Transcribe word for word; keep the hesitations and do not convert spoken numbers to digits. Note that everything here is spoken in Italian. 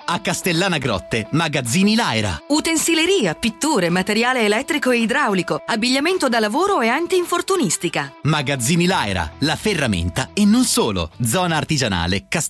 A Castellana Grotte, Magazzini Laera. Utensileria, pitture, materiale elettrico e idraulico, abbigliamento da lavoro e antinfortunistica. Magazzini Laera, la ferramenta e non solo. Zona artigianale, Castellana